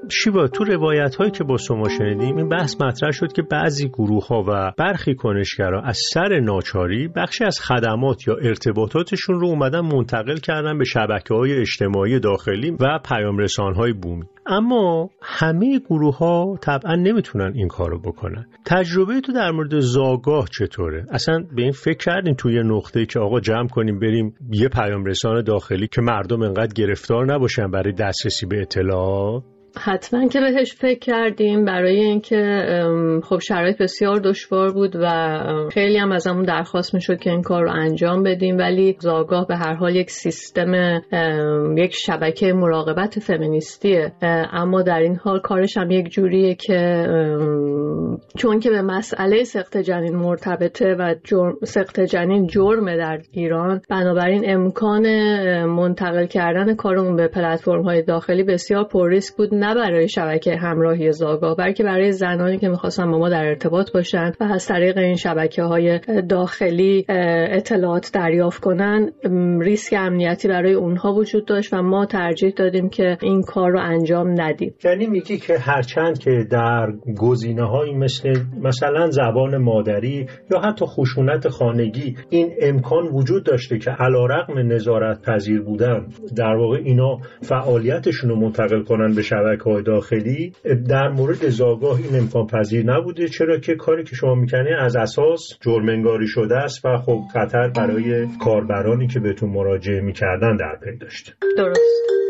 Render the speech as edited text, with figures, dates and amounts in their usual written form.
شیوا، تو روایت هایی که با شما شنیدیم این بحث مطرح شد که بعضی گروه ها و برخی کنشگرا از سر ناچاری بخشی از خدمات یا ارتباطاتشون رو اومدن منتقل کردن به شبکه‌های اجتماعی داخلی و پیام رسان‌های بومی. اما همه گروه ها طبعا نمیتونن این کارو بکنن. تجربه تو در مورد زاگاه چطوره؟ اصلا به این فکر کردین توی یه نقطه‌ای که آقا جمع کنیم بریم یه پیام رسان داخلی که مردم انقدر گرفتار نباشن برای دسترسی به اطلاعات؟ حتما که بهش فکر کردیم، برای اینکه خب شرایط بسیار دشوار بود و خیلی هم ازمون درخواست میشد که این کار رو انجام بدیم، ولی زاگاه به هر حال یک سیستم، یک شبکه مراقبت فمینیستیه، اما در این حال کارش هم یک جوریه که چون که به مسئله سقط جنین مرتبطه و سقط جنین جرمه در ایران، بنابراین امکان منتقل کردن کارمون به پلتفرم‌های داخلی بسیار پر ریسک بود، نه برای شبکه همراهی زاگاه، بلکه برای زنانی که می‌خواستن با ما در ارتباط باشن و از طریق این شبکه‌های داخلی اطلاعات دریافت کنن. ریسک امنیتی برای اونها وجود داشت و ما ترجیح دادیم که این کار رو انجام ندیم. یعنی میگی که هرچند که در گزینه‌هایی مثلا زبان مادری یا حتی خشونت خانگی این امکان وجود داشته که علیرغم نظارت پذیر بودن در واقع اینا فعالیتشون رو منتقل کنن به شبکه‌های داخلی، در مورد زاگاه این امکان پذیر نبوده، چرا که کاری که شما میکنید از اساس جرم انگاری شده است و خب خطر برای کاربرانی که بهتون مراجعه میکردن در پی داشته. درست.